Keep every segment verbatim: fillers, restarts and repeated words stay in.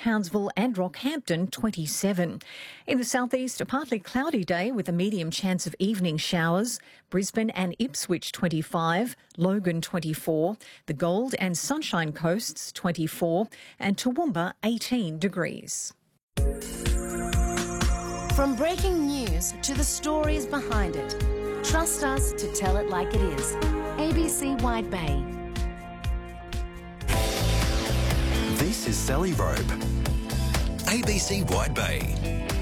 Townsville and Rockhampton twenty-seven. In the southeast, a partly cloudy day with a medium chance of evening showers. Brisbane and Ipswich twenty-five, Logan twenty-four, the Gold and Sunshine Coasts twenty-four, and Toowoomba eighteen degrees. From breaking news to the stories behind it, trust us to tell it like it is. A B C Wide Bay. This is Sally Robe. A B C Wide Bay.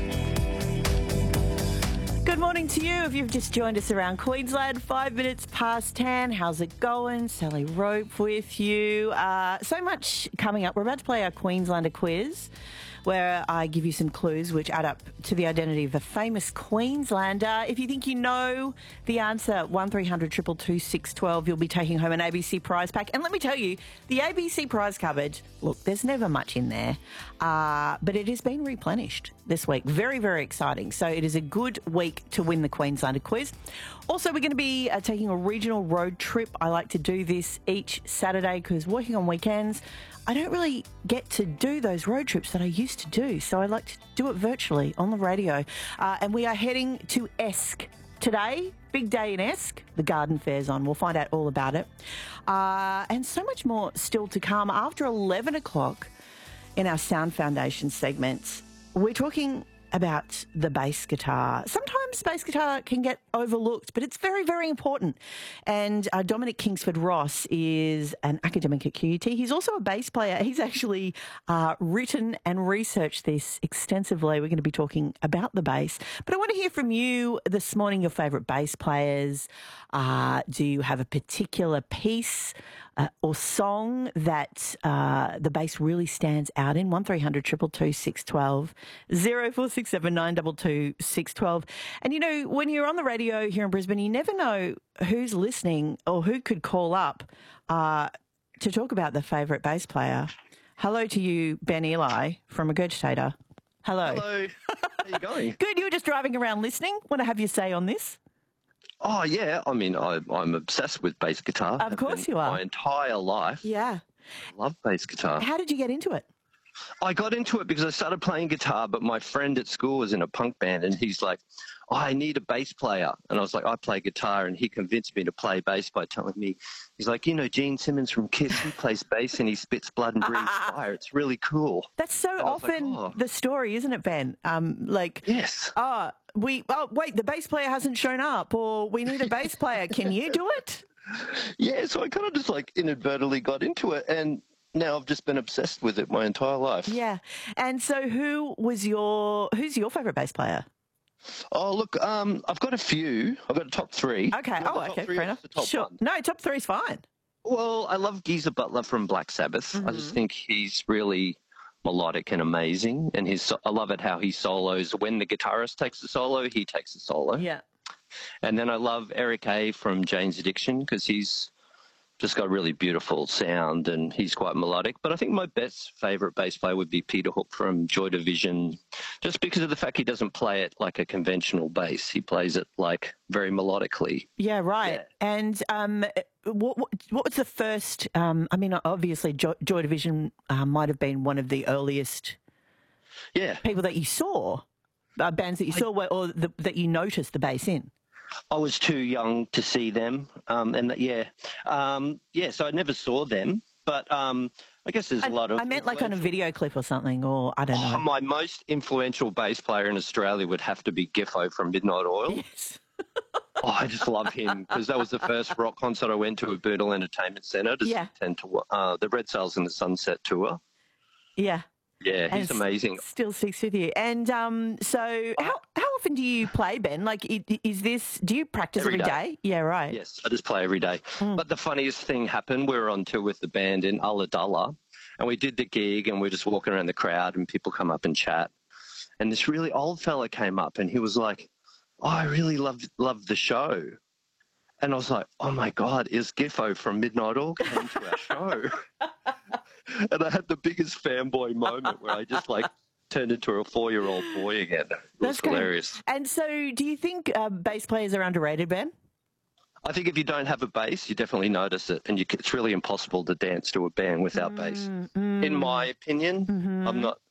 Good morning to you. If you've just joined us around Queensland, five minutes past ten. How's it going? Sally Rope with you. Uh, so much coming up. We're about to play our Queenslander quiz, where I give you some clues which add up to the identity of a famous Queenslander. If you think you know the answer, one three hundred two two two six one two, you'll be taking home an A B C prize pack. And let me tell you, the A B C prize cupboard, look, there's never much in there, uh, but it has been replenished this week. Very, very exciting. So it is a good week to win the Queenslander quiz. Also, we're going to be uh, taking a regional road trip. I like to do this each Saturday because working on weekends, I don't really get to do those road trips that I used to do. So I like to do it virtually on the radio. Uh, and we are heading to Esk today. Big day in Esk. The garden fair's on. We'll find out all about it. Uh, and so much more still to come. After eleven o'clock in our Sound Foundation segments, we're talking about the bass guitar. Sometimes bass guitar can get overlooked, but it's very, very important. And uh, Dominic Kingsford Ross is an academic at Q U T. He's also a bass player. He's actually uh, written and researched this extensively. We're going to be talking about the bass. But I want to hear from you this morning, your favourite bass players. Uh, do you have a particular piece Uh, or song that uh, the bass really stands out in? one three hundred two two two six one two, zero four six seven nine two two six one two. And, you know, when you're on the radio here in Brisbane, you never know who's listening or who could call up uh, to talk about their favourite bass player. Hello to you, Ben Eli from Regurgitator. Hello. Hello. How you going? Good. You were just driving around listening. Want to have your say on this? Oh, yeah. I mean, I, I'm obsessed with bass guitar. Of course you are. My entire life. Yeah. I love bass guitar. How did you get into it? I got into it because I started playing guitar, but my friend at school was in a punk band, and he's like, oh, I need a bass player. And I was like, I play guitar, and he convinced me to play bass by telling me, he's like, you know, Gene Simmons from Kiss, he plays bass and he spits blood and breathes fire. It's really cool. That's so often like, oh. the story, isn't it, Ben? Um, like, yes. Oh, we, oh, wait, the bass player hasn't shown up, or we need a bass player. Can you do it? Yeah, so I kind of just like inadvertently got into it, and now I've just been obsessed with it my entire life. Yeah. And so who was your, who's your favourite bass player? Oh, look, um, I've got a few. I've got a top three. Okay. Oh, okay, fair enough. Sure. One? No, top three's fine. Well, I love Geezer Butler from Black Sabbath. Mm-hmm. I just think he's really melodic and amazing. And his, I love it how he solos. When the guitarist takes the solo, he takes the solo. Yeah. And then I love Eric A. from Jane's Addiction because he's just got a really beautiful sound and he's quite melodic. But I think my best favourite bass player would be Peter Hook from Joy Division, just because of the fact he doesn't play it like a conventional bass. He plays it like very melodically. Yeah, right. Yeah. And um, what, what, what was the first, um, I mean, obviously Joy, Joy Division uh, might have been one of the earliest yeah. people that you saw, uh, bands that you I, saw where, or the, that you noticed the bass in. I was too young to see them, um, and yeah, um, yeah. So I never saw them, but um, I guess there's I, a lot of. I meant like on a video clip or something, or I don't know. Oh, my most influential bass player in Australia would have to be Giffo from Midnight Oil. Yes. Oh, I just love him because that was the first rock concert I went to at Boodle Entertainment Centre to yeah. attend to uh, the Red Sails in the Sunset tour. Yeah. Yeah, he's amazing. Still sticks with you. And um, so how how often do you play, Ben? Like, is this, do you practice every, every day? day? Yeah, right. Yes, I just play every day. Mm. But the funniest thing happened, we were on tour with the band in Ulladulla, and we did the gig, and we we're just walking around the crowd, and people come up and chat. And this really old fella came up, and he was like, oh, I really love, love the show. And I was like, oh, my God, is Giffo from Midnight Oil came to our show? And I had the biggest fanboy moment where I just, like, turned into a four-year-old boy again. It was That's hilarious. Great. And so do you think uh, bass players are underrated, Ben? I think if you don't have a bass, you definitely notice it. And you, it's really impossible to dance to a band without mm, bass. Mm. In my opinion, mm-hmm. I'm not